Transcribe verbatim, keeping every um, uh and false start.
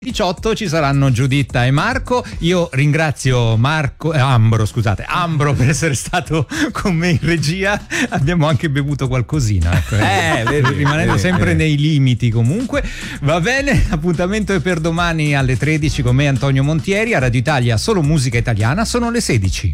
diciotto ci saranno Giuditta e Marco. Io ringrazio Marco eh, Ambro, scusate, Ambro per essere stato con me in regia. Abbiamo anche bevuto qualcosina, ecco, eh, vedi, rimanendo vedi, sempre vedi. nei limiti comunque. Va bene, appuntamento è per domani alle tredici con me Antonio Montieri a Radio Italia, solo musica italiana, sono le sedici.